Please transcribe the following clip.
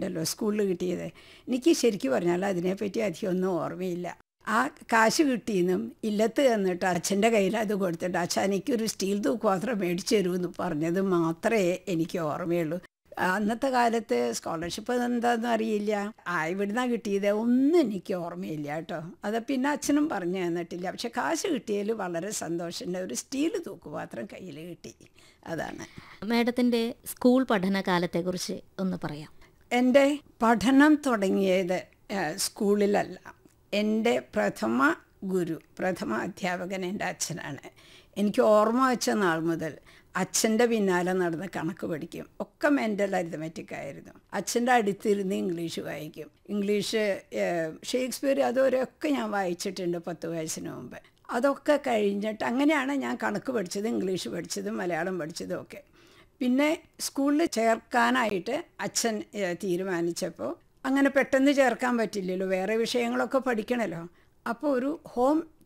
ഉണ്ടല്ലോ സ്കൂളിൽ കിട്ടിയത്, എനിക്ക് ശരിക്കും പറഞ്ഞാൽ അതിനെപ്പറ്റി അധികം ഒന്നും ഓർമ്മയില്ല. ആ കാശ് കിട്ടിയെന്നും ഇല്ലത്ത് എന്നിട്ട് അച്ഛൻ്റെ കയ്യിൽ അത് കൊടുത്തിട്ട് അച്ഛൻ എനിക്കൊരു സ്റ്റീൽ തൂക്കുപാത്രം മേടിച്ചു തരുമെന്ന് പറഞ്ഞത് മാത്രമേ എനിക്ക് ഓർമ്മയുള്ളൂ. അന്നത്തെ കാലത്ത് സ്കോളർഷിപ്പ് എന്താണെന്ന് അറിയില്ല, ഇവിടുന്നാണ് കിട്ടിയത് ഒന്നും എനിക്ക് ഓർമ്മയില്ല കേട്ടോ. അത് പിന്നെ അച്ഛനും പറഞ്ഞു തന്നിട്ടില്ല. പക്ഷെ കാശ് കിട്ടിയതിൽ വളരെ സന്തോഷമുണ്ട്. ഒരു സ്റ്റീൽ തൂക്കുപാത്രം കയ്യിൽ കിട്ടി, അതാണ്. മാഡത്തിൻ്റെ സ്കൂൾ പഠനകാലത്തെക്കുറിച്ച് ഒന്ന് പറയാം. എൻ്റെ പഠനം തുടങ്ങിയത് സ്കൂളിലല്ല. എൻ്റെ പ്രഥമ അധ്യാപകൻ എൻ്റെ അച്ഛനാണ്. എനിക്ക് ഓർമ്മ വെച്ച നാൾ മുതൽ അച്ഛൻ്റെ പിന്നാലെ നടന്ന് കണക്ക് പഠിക്കും. ഒക്കെ മെൻ്റൽ അരിതമെറ്റിക് ആയിരുന്നു. അച്ഛൻ്റെ അടുത്തിരുന്ന് ഇംഗ്ലീഷ് വായിക്കും. ഇംഗ്ലീഷ് ഷേക്സ്പിയർ അതുവരെയൊക്കെ ഞാൻ വായിച്ചിട്ടുണ്ട് 10 വയസ്സിന് മുമ്പ്. അതൊക്കെ കഴിഞ്ഞിട്ട് അങ്ങനെയാണ് ഞാൻ കണക്ക് പഠിച്ചത്, ഇംഗ്ലീഷ് പഠിച്ചതും മലയാളം പഠിച്ചതും ഒക്കെ. പിന്നെ സ്കൂളിൽ ചേർക്കാനായിട്ട് അച്ഛൻ തീരുമാനിച്ചപ്പോൾ അങ്ങനെ പെട്ടെന്ന് ചേർക്കാൻ പറ്റില്ലല്ലോ, വേറെ വിഷയങ്ങളൊക്കെ പഠിക്കണമല്ലോ. അപ്പോൾ ഒരു ഹോം